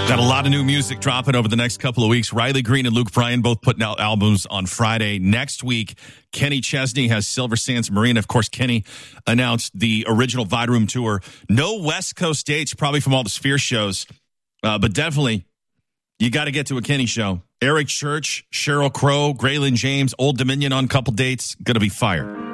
Got a lot of new music dropping over the next couple of weeks. Riley Green and Luke Bryan both putting out albums on Friday. Next week, Kenny Chesney has Silver Sands Marina. Of course, Kenny announced the original Vibe Room tour. No West Coast dates, probably from all the Sphere shows, but definitely you got to get to a Kenny show. Eric Church, Sheryl Crow, Graylin James, Old Dominion on a couple dates. Going to be fire.